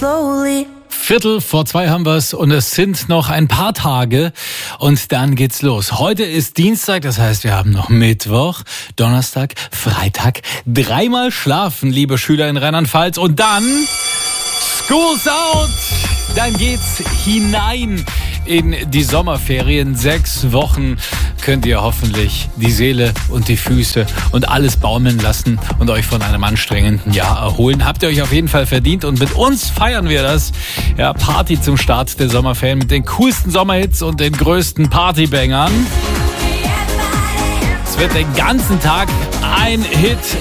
slowly. 1:45 haben wir's und es sind noch ein paar Tage und dann geht's los. Heute ist Dienstag, das heißt, wir haben noch Mittwoch, Donnerstag, Freitag. 3-mal schlafen, liebe Schüler in Rheinland-Pfalz, und dann School's out! Dann geht's hinein in die Sommerferien. 6 Wochen könnt ihr hoffentlich die Seele und die Füße und alles baumeln lassen und euch von einem anstrengenden Jahr erholen. Habt ihr euch auf jeden Fall verdient und mit uns feiern wir das. Ja, Party zum Start der Sommerferien mit den coolsten Sommerhits und den größten Partybangern. Es wird den ganzen Tag ein Hit